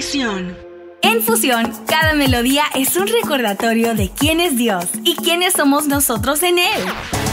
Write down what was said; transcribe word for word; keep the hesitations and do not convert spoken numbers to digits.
Fusión. En Fusión, cada melodía es un recordatorio de quién es Dios y quiénes somos nosotros en Él.